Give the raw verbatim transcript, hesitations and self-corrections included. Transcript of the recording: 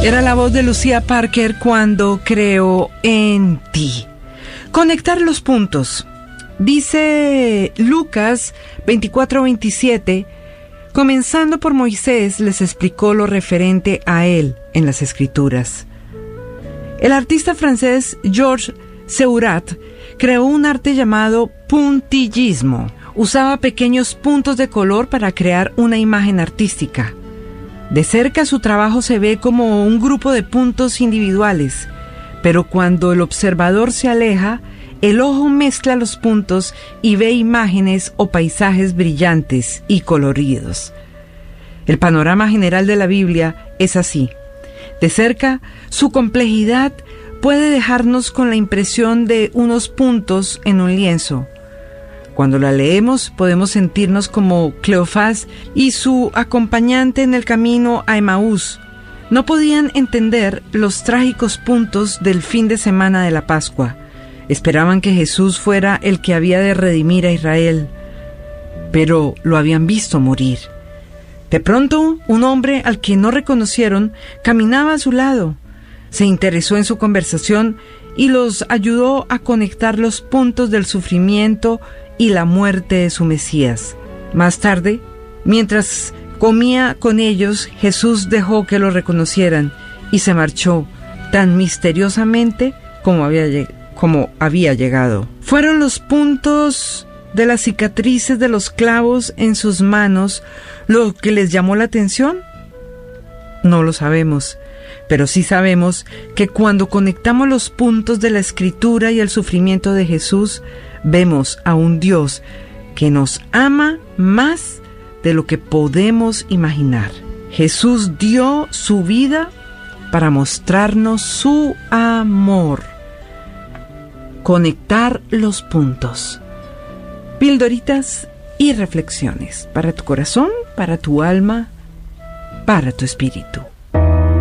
Era la voz de Lucía Parker cuando Creo en ti. Conectar los puntos. Dice Lucas veinticuatro veintisiete, comenzando por Moisés, les explicó lo referente a él en las Escrituras. El artista francés Georges Seurat creó un arte llamado puntillismo. Usaba pequeños puntos de color para crear una imagen artística. De cerca su trabajo se ve como un grupo de puntos individuales, pero cuando el observador se aleja, el ojo mezcla los puntos y ve imágenes o paisajes brillantes y coloridos. El panorama general de la Biblia es así. De cerca, su complejidad puede dejarnos con la impresión de unos puntos en un lienzo. Cuando la leemos, podemos sentirnos como Cleofás y su acompañante en el camino a Emaús. No podían entender los trágicos puntos del fin de semana de la Pascua. Esperaban que Jesús fuera el que había de redimir a Israel, pero lo habían visto morir. De pronto, un hombre al que no reconocieron caminaba a su lado. Se interesó en su conversación y los ayudó a conectar los puntos del sufrimiento y la muerte de su Mesías. Más tarde, mientras comía con ellos, Jesús dejó que lo reconocieran y se marchó tan misteriosamente como había, lleg- como había llegado. Fueron los puntos de las cicatrices de los clavos en sus manos lo que les llamó la atención. No lo sabemos, pero sí sabemos que cuando conectamos los puntos de la Escritura y el sufrimiento de Jesús, vemos a un Dios que nos ama más de lo que podemos imaginar. Jesús dio su vida para mostrarnos su amor. Conectar los puntos. Pildoritas y reflexiones para tu corazón, para tu alma, para tu espíritu.